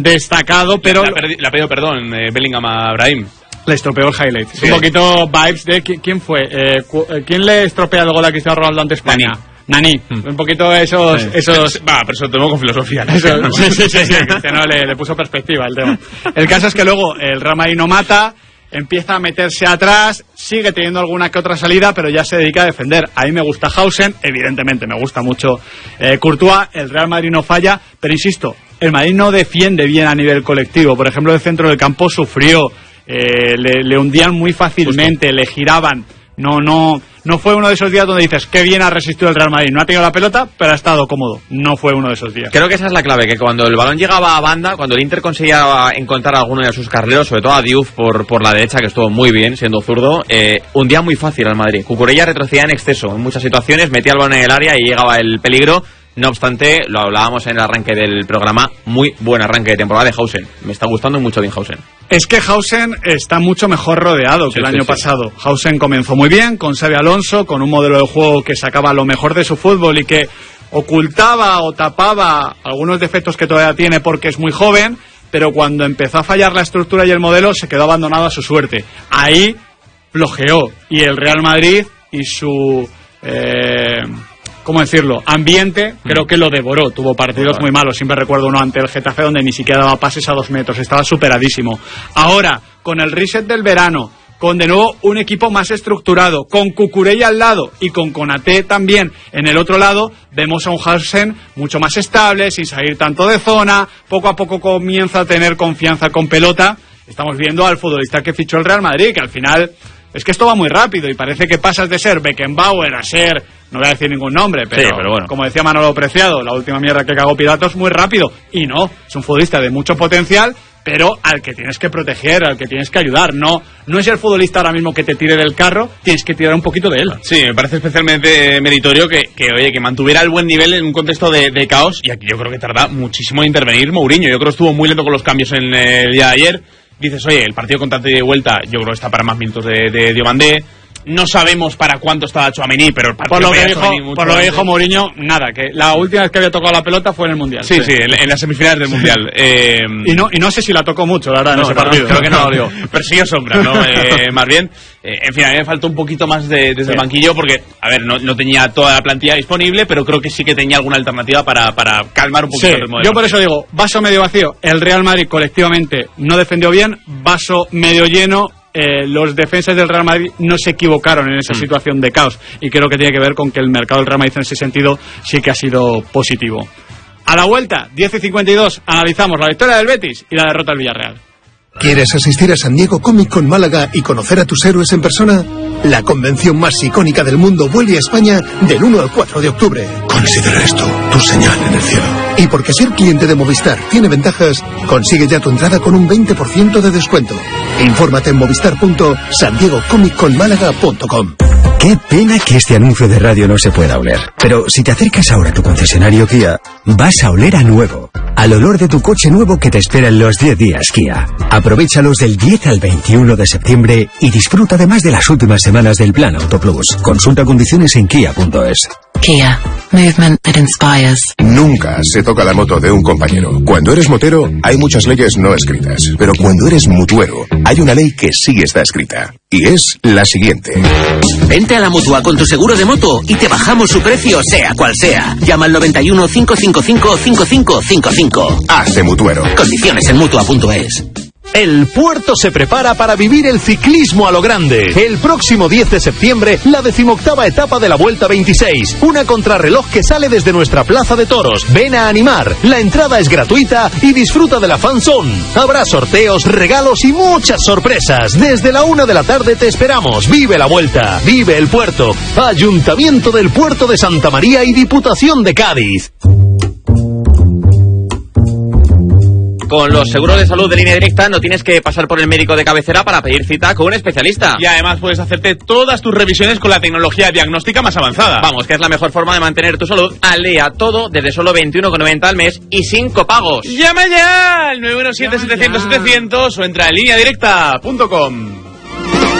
destacado, pero... Le ha pedido perdón Bellingham a Brahim. Le estropeó el highlight. Sí. Un poquito vibes de... ¿Quién fue? ¿Quién le estropea el gol a Cristiano Ronaldo ante España? Nani. Un poquito esos... pero eso lo tengo con filosofía. ¿No? Sí. Cristiano le puso perspectiva el tema. El caso es que luego el Real Madrid no mata, empieza a meterse atrás, sigue teniendo alguna que otra salida, pero ya se dedica a defender. A mí me gusta Hausen, evidentemente me gusta mucho Courtois, el Real Madrid no falla, pero insisto, el Madrid no defiende bien a nivel colectivo. Por ejemplo, el centro del campo sufrió, le hundían muy fácilmente, le giraban. No fue uno de esos días donde dices qué bien ha resistido el Real Madrid. No ha tenido la pelota, pero ha estado cómodo. No fue uno de esos días. Creo que esa es la clave, que cuando el balón llegaba a banda, cuando el Inter conseguía encontrar a alguno de sus carrileros, sobre todo a Diouf por la derecha, que estuvo muy bien siendo zurdo, hundía muy fácil al Madrid. Cucurella retrocedía en exceso en muchas situaciones, metía el balón en el área y llegaba el peligro. No obstante, lo hablábamos en el arranque del programa, muy buen arranque de temporada de Hausen. Me está gustando mucho bien Hausen. Es que Hausen está mucho mejor rodeado que el año pasado. Hausen comenzó muy bien con Xabi Alonso, con un modelo de juego que sacaba lo mejor de su fútbol y que ocultaba o tapaba algunos defectos que todavía tiene porque es muy joven, pero cuando empezó a fallar la estructura y el modelo se quedó abandonado a su suerte. Ahí flojeó y el Real Madrid y su... ¿cómo decirlo? Ambiente, creo que lo devoró. Tuvo partidos muy malos. Siempre recuerdo uno ante el Getafe donde ni siquiera daba pases a 2 metros. Estaba superadísimo. Ahora, con el reset del verano, con de nuevo un equipo más estructurado, con Cucurella al lado y con Konaté también en el otro lado, vemos a un Hausen mucho más estable, sin salir tanto de zona. Poco a poco comienza a tener confianza con pelota. Estamos viendo al futbolista que fichó el Real Madrid, que al final... Es que esto va muy rápido y parece que pasas de ser Beckenbauer a ser, no voy a decir ningún nombre, pero bueno, como decía Manolo Preciado, la última mierda que cagó Pilatos, muy rápido. Y no, es un futbolista de mucho potencial, pero al que tienes que proteger, al que tienes que ayudar. No es el futbolista ahora mismo que te tire del carro, tienes que tirar un poquito de él. Sí, me parece especialmente meritorio que mantuviera el buen nivel en un contexto de caos, y aquí yo creo que tarda muchísimo en intervenir Mourinho. Yo creo que estuvo muy lento con los cambios en el día de ayer. Dices, oye, el partido contra de vuelta yo creo que está para más minutos de Diomandé. No sabemos para cuánto está Tchouaméni, pero el partido por lo que dijo Mourinho, nada, que la última vez que había tocado la pelota fue en el Mundial. Sí, en las semifinales del Mundial. Y no sé si la tocó mucho, la verdad, en ese partido. Creo que no lo dio. Persiguió sombra, ¿no? Más bien. En fin, a mí me faltó un poquito más desde el banquillo porque, a ver, no tenía toda la plantilla disponible, pero creo que sí que tenía alguna alternativa para calmar un poquito el ritmo. Yo por eso digo, vaso medio vacío. El Real Madrid colectivamente no defendió bien, vaso medio lleno. Los defensas del Real Madrid no se equivocaron en esa situación de caos y creo que tiene que ver con que el mercado del Real Madrid en ese sentido sí que ha sido positivo. A la vuelta, 10:52, analizamos la victoria del Betis y la derrota del Villarreal. ¿Quieres asistir a San Diego Comic Con Málaga y conocer a tus héroes en persona? La convención más icónica del mundo vuelve a España del 1 al 4 de octubre. Considera esto tu señal en el cielo. Y porque ser cliente de Movistar tiene ventajas, consigue ya tu entrada con un 20% de descuento. Infórmate en movistar.sandiegocomicconmálaga.com. Qué pena que este anuncio de radio no se pueda oler. Pero si te acercas ahora a tu concesionario Kia, vas a oler a nuevo. Al olor de tu coche nuevo que te espera en los 10 días Kia. Aprovéchalos del 10 al 21 de septiembre y disfruta además de las últimas semanas del Plan Auto Plus. Consulta condiciones en kia.es. Kia. Movement that inspires. Nunca se toca la moto de un compañero. Cuando eres motero, hay muchas leyes no escritas. Pero cuando eres mutuero, hay una ley que sí está escrita. Y es la siguiente. Vente a la Mutua con tu seguro de moto y te bajamos su precio, sea cual sea. Llama al 91 555 5555. Hazte mutuero. Condiciones en Mutua.es. El puerto se prepara para vivir el ciclismo a lo grande. El próximo 10 de septiembre, la 18ª etapa de la Vuelta 26. Una contrarreloj que sale desde nuestra plaza de toros. Ven a animar. La entrada es gratuita y disfruta de la fan zone. Habrá sorteos, regalos y muchas sorpresas. Desde la 1 de la tarde te esperamos. Vive la Vuelta. Vive el puerto. Ayuntamiento del Puerto de Santa María y Diputación de Cádiz. Con los seguros de salud de Línea Directa no tienes que pasar por el médico de cabecera para pedir cita con un especialista. Y además puedes hacerte todas tus revisiones con la tecnología diagnóstica más avanzada. Vamos, que es la mejor forma de mantener tu salud al día, todo desde solo 21,90 al mes y sin copagos. ¡Llama ya al 917-700-700 o entra en lineadirecta.com.